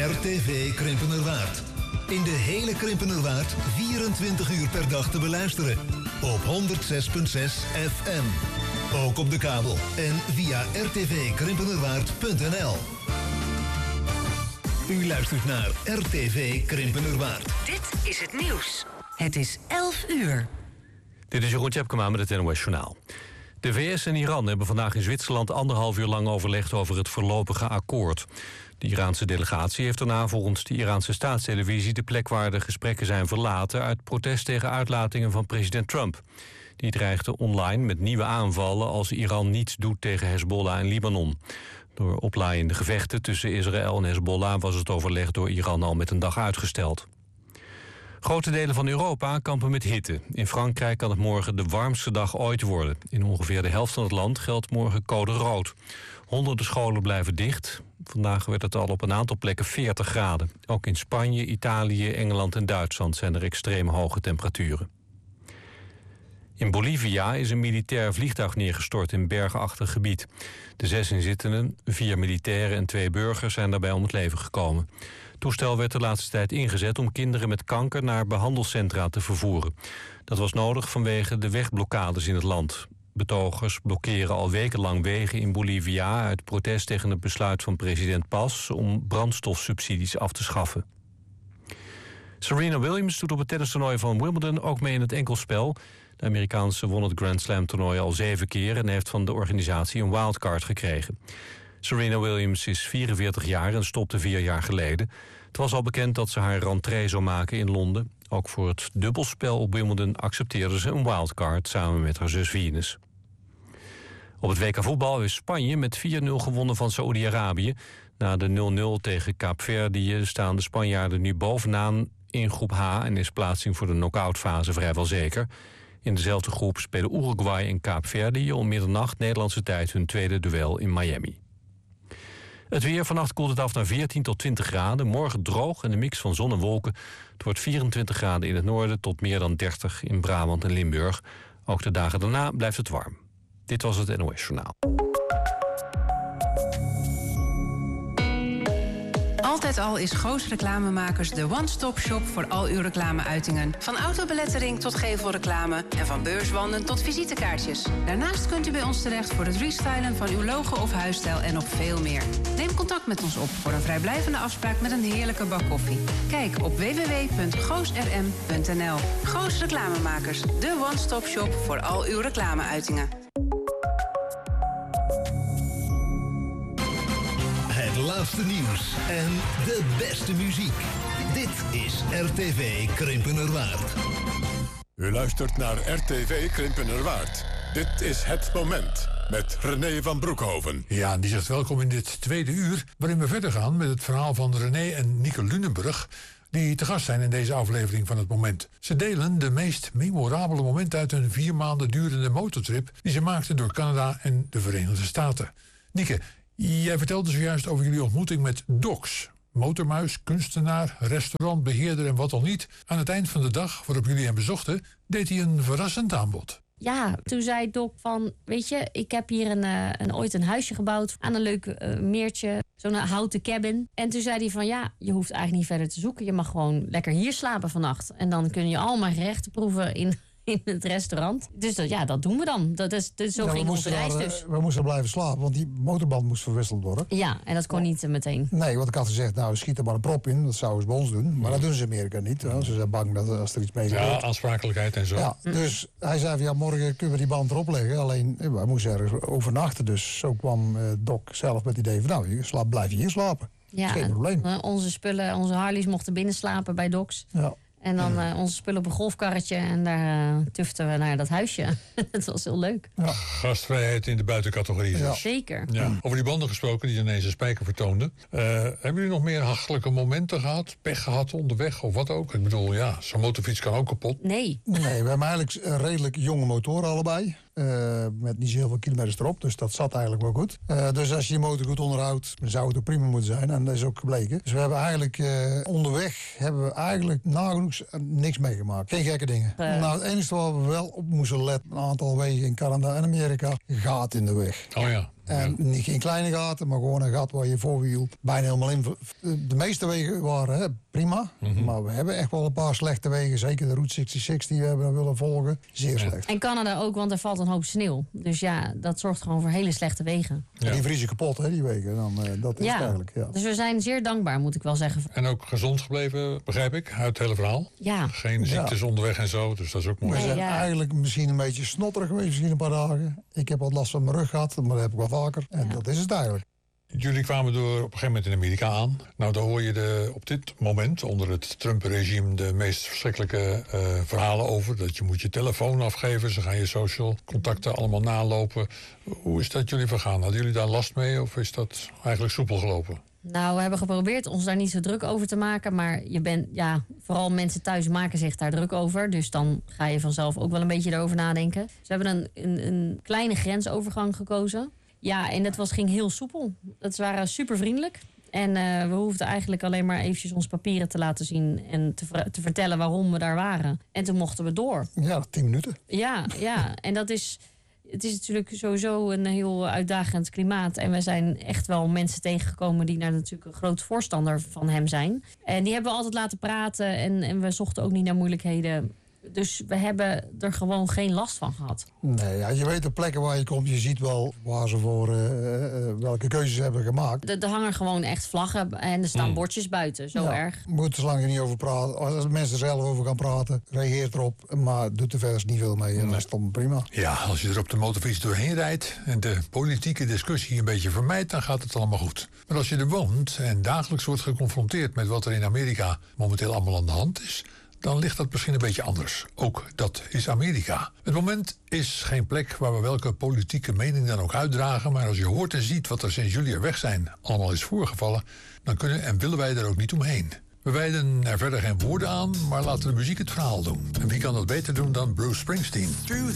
RTV Krimpenerwaard. In de hele Krimpenerwaard 24 uur per dag te beluisteren. Op 106.6 FM. Ook op de kabel en via rtvkrimpenerwaard.nl. U luistert naar RTV Krimpenerwaard. Dit is het nieuws. Het is 11 uur. Dit is Jeroen Tjepkema met het NOS Journaal. De VS en Iran hebben vandaag in Zwitserland 1,5 uur lang overlegd over het voorlopige akkoord. De Iraanse delegatie heeft daarna volgens de Iraanse staatstelevisie de plek waar de gesprekken zijn verlaten uit protest tegen uitlatingen van president Trump. Die dreigde online met nieuwe aanvallen als Iran niets doet tegen Hezbollah en Libanon. Door oplaaiende gevechten tussen Israël en Hezbollah was het overleg door Iran al met een dag uitgesteld. Grote delen van Europa kampen met hitte. In Frankrijk kan het morgen de warmste dag ooit worden. In ongeveer de helft van het land geldt morgen code rood. Honderden scholen blijven dicht. Vandaag werd het al op een aantal plekken 40 graden. Ook in Spanje, Italië, Engeland en Duitsland zijn er extreem hoge temperaturen. In Bolivia is een militair vliegtuig neergestort in bergachtig gebied. De 6 inzittenden, 4 militairen en 2 burgers zijn daarbij om het leven gekomen. Het toestel werd de laatste tijd ingezet om kinderen met kanker naar behandelcentra te vervoeren. Dat was nodig vanwege de wegblokkades in het land. Betogers blokkeren al wekenlang wegen in Bolivia uit protest tegen het besluit van president Paz om brandstofsubsidies af te schaffen. Serena Williams doet op het tennistoernooi van Wimbledon ook mee in het enkelspel. De Amerikaanse won het Grand Slam toernooi al 7 keer en heeft van de organisatie een wildcard gekregen. Serena Williams is 44 jaar en stopte 4 jaar geleden. Het was al bekend dat ze haar rentree zou maken in Londen. Ook voor het dubbelspel op Wimbledon accepteerde ze een wildcard samen met haar zus Venus. Op het WK voetbal is Spanje met 4-0 gewonnen van Saoedi-Arabië. Na de 0-0 tegen Kaapverdië staan de Spanjaarden nu bovenaan in groep H en is plaatsing voor de knock-outfase vrijwel zeker. In dezelfde groep spelen Uruguay en Kaapverdië om middernacht Nederlandse tijd hun tweede duel in Miami. Het weer, vannacht koelt het af naar 14 tot 20 graden. Morgen droog en een mix van zon en wolken. Het wordt 24 graden in het noorden tot meer dan 30 in Brabant en Limburg. Ook de dagen daarna blijft het warm. Dit was het NOS Journaal. Altijd al is Goos Reclamemakers de one-stop-shop voor al uw reclameuitingen. Van autobelettering tot gevelreclame en van beurswanden tot visitekaartjes. Daarnaast kunt u bij ons terecht voor het restylen van uw logo of huisstijl en nog veel meer. Neem contact met ons op voor een vrijblijvende afspraak met een heerlijke bak koffie. Kijk op www.goosrm.nl. Goos Reclamemakers, de one-stop-shop voor al uw reclameuitingen. Het laatste nieuws en de beste muziek. Dit is RTV Krimpenerwaard. U luistert naar RTV Krimpenerwaard. Dit is Het Moment met René van Broekhoven. Ja, die zegt welkom in dit tweede uur, waarin we verder gaan met het verhaal van René en Nieke Lunenburg, die te gast zijn in deze aflevering van Het Moment. Ze delen de meest memorabele momenten uit hun 4 maanden durende motortrip die ze maakten door Canada en de Verenigde Staten. Nieke, jij vertelde zojuist over jullie ontmoeting met Docs. Motormuis, kunstenaar, restaurantbeheerder en wat al niet. Aan het eind van de dag waarop jullie hem bezochten, deed hij een verrassend aanbod. Ja, toen zei Doc van, weet je, ik heb hier ooit een huisje gebouwd aan een leuk meertje, zo'n houten cabin. En toen zei hij van, ja, je hoeft eigenlijk niet verder te zoeken. Je mag gewoon lekker hier slapen vannacht. En dan kun je allemaal gerechten proeven in het restaurant. Dus dat doen we dan. Zo ging onze reis dus. We moesten blijven slapen, want die motorband moest verwisseld worden. Ja, en dat kon niet meteen. Nee, want ik had gezegd, nou, schiet er maar een prop in. Dat zouden ze bij ons doen. Maar dat doen ze in Amerika niet. Ze zijn bang dat als er iets mee gebeurt. Ja, aansprakelijkheid en zo. Ja, dus hij zei van, ja, morgen kunnen we die band erop leggen. Alleen, wij moesten ergens overnachten. Dus zo kwam Doc zelf met het idee van, nou, blijf je hier slapen. Ja, geen probleem. Onze spullen, onze Harleys mochten binnen slapen bij Docs. Ja. En dan onze spullen op een golfkarretje en daar tuften we naar dat huisje. Dat was heel leuk. Ja. Gastvrijheid in de buitencategorie. Ja. Zeker. Ja. Over die banden gesproken die ineens een spijker vertoonden. Hebben jullie nog meer hachelijke momenten gehad? Pech gehad onderweg of wat ook? Ik bedoel, ja, zo'n motorfiets kan ook kapot. Nee, we hebben eigenlijk redelijk jonge motoren allebei. Met niet zoveel kilometers erop, dus dat zat eigenlijk wel goed. Dus als je je motor goed onderhoudt, dan zou het ook prima moeten zijn. En dat is ook gebleken. Dus we hebben eigenlijk onderweg nagenoeg niks meegemaakt. Geen gekke dingen. Nou, het enige waar we wel op moesten letten, een aantal wegen in Canada en Amerika, gaat in de weg. Oh ja. En niet geen kleine gaten, maar gewoon een gat waar je voorwiel bijna helemaal in... De meeste wegen waren prima, maar we hebben echt wel een paar slechte wegen. Zeker de Route 66 die we hebben willen volgen, zeer slecht. En Canada ook, want er valt een hoop sneeuw. Dus ja, dat zorgt gewoon voor hele slechte wegen. Ja. Die vriezen kapot, hè, die wegen. Dan, dat is het eigenlijk. Ja. Dus we zijn zeer dankbaar, moet ik wel zeggen. En ook gezond gebleven, begrijp ik, uit het hele verhaal. Ja. Geen ziektes onderweg en zo, dus dat is ook mooi. We zijn eigenlijk misschien een beetje snotterig geweest, misschien een paar dagen. Ik heb wat last van mijn rug gehad, maar dat heb ik wel vaker. En dat is het eigenlijk. Jullie kwamen door op een gegeven moment in Amerika aan. Nou, daar hoor je op dit moment onder het Trump-regime de meest verschrikkelijke verhalen over. Dat je moet je telefoon afgeven, ze gaan je social contacten allemaal nalopen. Hoe is dat jullie vergaan? Hadden jullie daar last mee of is dat eigenlijk soepel gelopen? Nou, we hebben geprobeerd ons daar niet zo druk over te maken. Maar vooral mensen thuis maken zich daar druk over. Dus dan ga je vanzelf ook wel een beetje erover nadenken. Ze hebben een kleine grensovergang gekozen. Ja, en dat ging heel soepel. Dat waren super vriendelijk. En we hoefden eigenlijk alleen maar eventjes ons papieren te laten zien... en te vertellen waarom we daar waren. En toen mochten we door. Ja, 10 minuten. Ja. En het is natuurlijk sowieso een heel uitdagend klimaat. En we zijn echt wel mensen tegengekomen die daar natuurlijk een groot voorstander van hem zijn. En die hebben we altijd laten praten en we zochten ook niet naar moeilijkheden. Dus we hebben er gewoon geen last van gehad. Nee, ja, je weet de plekken waar je komt. Je ziet wel waar ze voor welke keuzes hebben gemaakt. Er hangen gewoon echt vlaggen en er staan bordjes buiten. Zo erg. Moet er zo lang er niet over praten. Als mensen er zelf over gaan praten, reageert erop. Maar doet er verder niet veel mee. En dat is dan prima. Ja, als je er op de motorfiets doorheen rijdt en de politieke discussie een beetje vermijdt, dan gaat het allemaal goed. Maar als je er woont en dagelijks wordt geconfronteerd met wat er in Amerika momenteel allemaal aan de hand is, dan ligt dat misschien een beetje anders. Ook dat is Amerika. Het moment is geen plek waar we welke politieke mening dan ook uitdragen, maar als je hoort en ziet wat er sinds jullie er weg zijn allemaal is voorgevallen, dan kunnen en willen wij er ook niet omheen. We wijden er verder geen woorden aan, maar laten de muziek het verhaal doen. En wie kan dat beter doen dan Bruce Springsteen?